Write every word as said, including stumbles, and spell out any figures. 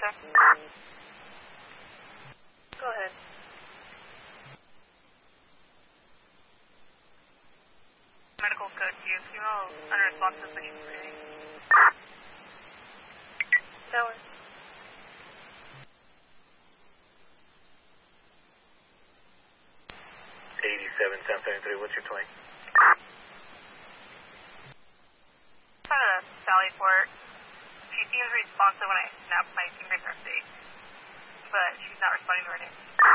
sir. Go ahead. Medical code to you. Female unresponsive, but she's breathing. Tower. eighty-seven, ten thirty-three, what's your claim? Kind of Sally Port. She seems responsive when I snap my fingers in her face, but she's not responding to her name.